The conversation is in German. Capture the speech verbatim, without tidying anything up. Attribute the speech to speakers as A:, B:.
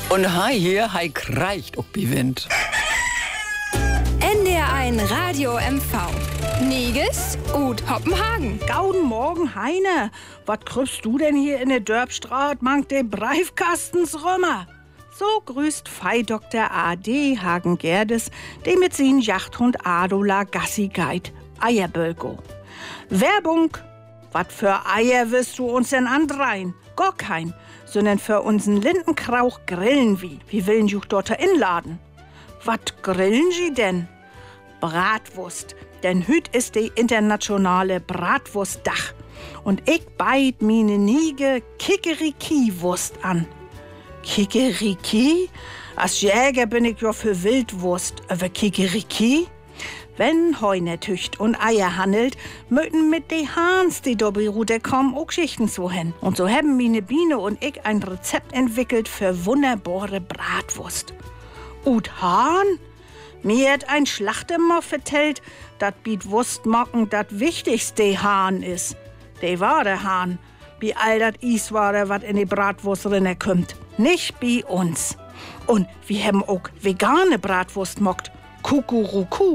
A: Und hei hier, hei kreicht ob die Wind.
B: N D R eins Radio M V. Niges und Hoppenhagen.
C: Gauden Morgen, Heine. Was kriegst du denn hier in der Dörpstraat, mank de Breifkastens römer? So grüßt Fei Doktor A D Hagen-Gerdes, der mit sin Jachthund Adola Gassi geit, Eierbölko. Werbung. Wat für Eier wirst du uns denn andrein? Gar kein, sondern für unseren Lindenkrauch grillen wie. Wir willen juch dort inladen. Wat grillen sie denn? Bratwurst, denn hüt ist die internationale Bratwurstdach. Und ich beit mine Niege Kikeriki-Wurst an. Kikeriki? Als Jäger bin ich ja für Wildwurst, aber Kikeriki? Wenn Heune tücht und Eier handelt, möten mit de Hahns, die Doppelrute kommen, auch Schichten so hin. Und so haben mine Biene und ich ein Rezept entwickelt für wunderbare Bratwurst. Und Hahn? Mir hat ein Schlachtemmer vertellt, dat biet Wurstmocken dat wichtigste Hahn is. De wahre Hahn, wie all dat Isware, wat in die Bratwurst rinne kommt. Nicht bi uns. Und wir haben auch vegane Bratwurst mockt. Kukuruku.